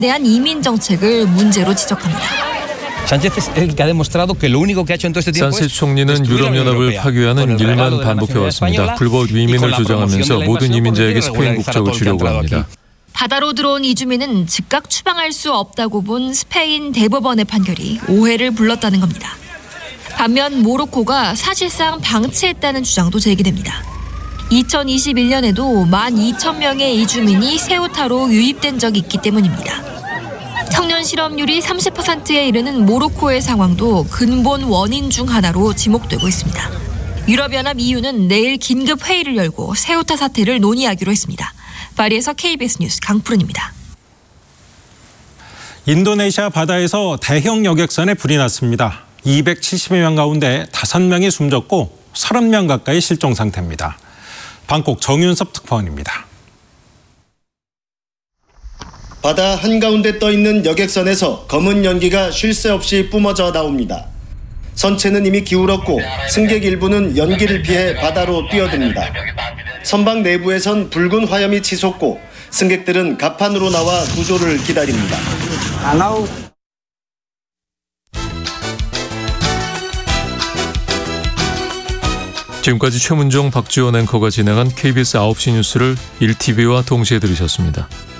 대한 이민 정책을 문제로 지적합니다. 산체스 총리는 유럽연합을 파괴하는 일만 반복해왔습니다. 불법 이민을 주장하면서 모든 이민자에게 스페인 국적을 주려고 합니다. 바다로 들어온 이주민은 즉각 추방할 수 없다고 본 스페인 대법원의 판결이 오해를 불렀다는 겁니다. 반면 모로코가 사실상 방치했다는 주장도 제기됩니다. 2021년에도 12,000명의 이주민이 세우타로 유입된 적이 있기 때문입니다. 청년 실업률이 30%에 이르는 모로코의 상황도 근본 원인 중 하나로 지목되고 있습니다. 유럽연합 EU는 내일 긴급 회의를 열고 세우타 사태를 논의하기로 했습니다. 파리에서 KBS 뉴스 강푸른입니다. 인도네시아 바다에서 대형 여객선에 불이 났습니다. 270여 명 가운데 5명이 숨졌고 30명 가까이 실종 상태입니다. 방콕 정윤섭 특파원입니다. 바다 한가운데 떠있는 여객선에서 검은 연기가 쉴 새 없이 뿜어져 나옵니다. 선체는 이미 기울었고 승객 일부는 연기를 피해 바다로 뛰어듭니다. 선박 내부에선 붉은 화염이 치솟고 승객들은 갑판으로 나와 구조를 기다립니다. 지금까지 최문정, 박지원 앵커가 진행한 KBS 9시 뉴스를 1TV와 동시에 들으셨습니다.